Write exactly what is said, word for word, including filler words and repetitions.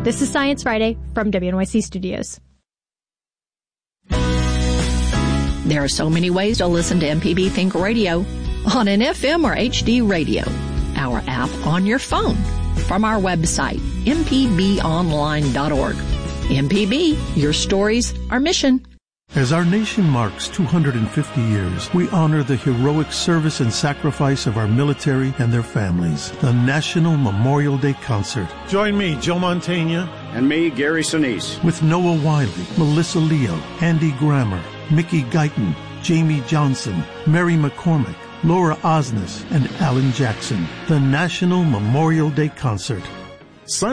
This is Science Friday from W N Y C Studios. There are so many ways to listen to M P B Think Radio on an F M or H D radio, our app on your phone, from our website, m p b online dot org. M P B, your stories, our mission. As our nation marks two hundred fifty years, we honor the heroic service and sacrifice of our military and their families. The National Memorial Day Concert. Join me, Joe Mantegna. And me, Gary Sinise. With Noah Wiley, Melissa Leo, Andy Grammer, Mickey Guyton, Jamie Johnson, Mary McCormick, Laura Osnes, and Alan Jackson. The National Memorial Day Concert.